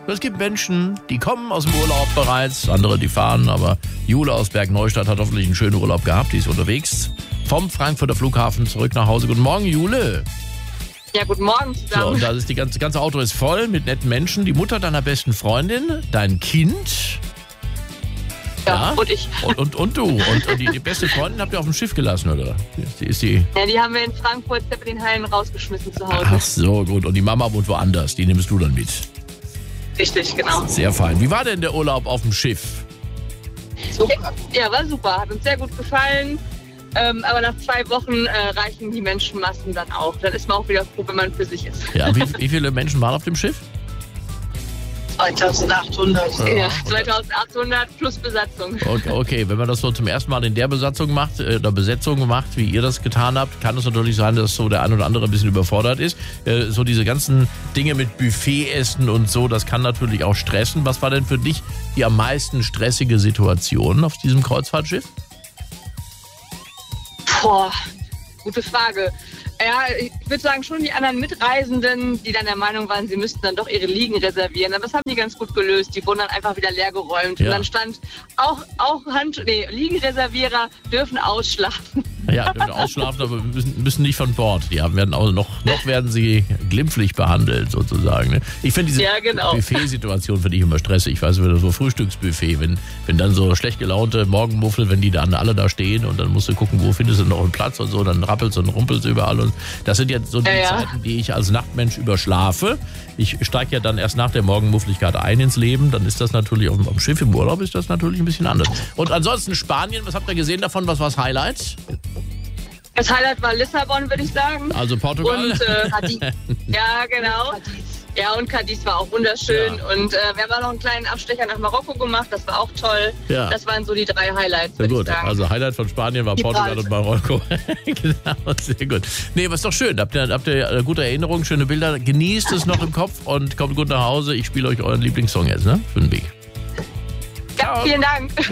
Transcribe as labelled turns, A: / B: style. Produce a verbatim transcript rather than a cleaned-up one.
A: Es gibt Menschen, die kommen aus dem Urlaub bereits, andere, die fahren, aber Jule aus Bergneustadt hat hoffentlich einen schönen Urlaub gehabt, die ist unterwegs vom Frankfurter Flughafen zurück nach Hause. Guten Morgen, Jule.
B: Ja, guten Morgen zusammen.
A: So, und da ist die ganze, ganze Auto ist voll mit netten Menschen, die Mutter deiner besten Freundin, dein Kind.
B: Ja,
A: Ja,
B: und ich.
A: Und, und, und du. Und, und die, die beste Freundin habt ihr auf dem Schiff gelassen, oder? Die ist die.
B: Ja, die haben wir in Frankfurt Zeppelin-Hallen rausgeschmissen zu Hause.
A: Ach so, gut. Und die Mama wohnt woanders. Die nimmst du dann mit.
B: Richtig, genau.
A: Sehr fein. Wie war denn der Urlaub auf dem Schiff?
B: Super. Ja, war super. Hat uns sehr gut gefallen. Ähm, aber nach zwei Wochen äh, reichen die Menschenmassen dann auch. Dann ist man auch wieder froh, wenn man für sich ist.
A: Ja, wie, wie viele Menschen waren auf dem Schiff?
C: zweitausendachthundert.
B: Ja, zweitausendachthundert plus Besatzung.
A: Okay, okay, wenn man das so zum ersten Mal in der Besatzung macht, äh, oder Besetzung macht, wie ihr das getan habt, kann es natürlich sein, dass so der ein oder andere ein bisschen überfordert ist. Äh, so diese ganzen Dinge mit Buffetessen und so, das kann natürlich auch stressen. Was war denn für dich die am meisten stressige Situation auf diesem Kreuzfahrtschiff?
B: Boah, gute Frage. Ja, ich würde sagen, schon die anderen Mitreisenden, die dann der Meinung waren, sie müssten dann doch ihre Liegen reservieren. Aber das haben die ganz gut gelöst. Die wurden dann einfach wieder leergeräumt.
A: Ja.
B: Und dann stand auch, auch Hand, nee, Liegenreservierer dürfen ausschlafen.
A: Ja, dürfen ausschlafen, aber müssen, müssen nicht von Bord. Die haben, werden auch noch, noch werden sie glimpflich behandelt, sozusagen. Ne? Ich finde diese
B: Ja, genau.
A: Buffet-Situation finde ich immer stressig. Ich weiß, wenn so Frühstücksbuffet, wenn, wenn dann so schlecht gelaunte Morgenmuffel, wenn die dann alle da stehen und dann musst du gucken, wo findest du noch einen Platz und so, dann rappelst und rumpelst überall. Und das sind jetzt so die
B: Ja, ja.
A: Zeiten, die ich als Nachtmensch überschlafe. Ich steige ja dann erst nach der Morgenmuffligkeit ein ins Leben. Dann ist das natürlich, auf dem, am Schiff im Urlaub ist das natürlich ein bisschen anders. Und ansonsten Spanien, was habt ihr gesehen davon? Was war das Highlight?
B: Das Highlight war Lissabon, würde ich sagen.
A: Also Portugal?
B: Und äh, ja, genau. Ja, und Cadiz war auch wunderschön.
A: Ja.
B: Und äh, wir haben auch noch einen kleinen Abstecher nach Marokko gemacht. Das war auch toll.
A: Ja.
B: Das waren so die drei Highlights,
A: Sehr
B: würde ich
A: gut.
B: sagen.
A: Also Highlight von Spanien war Portugal und Marokko. Genau, sehr gut. Nee, aber ist doch schön. Habt ihr, habt ihr gute Erinnerungen, schöne Bilder. Genießt es noch im Kopf und kommt gut nach Hause. Ich spiele euch euren Lieblingssong jetzt, ne? Für den Weg.
B: Ja, vielen Dank.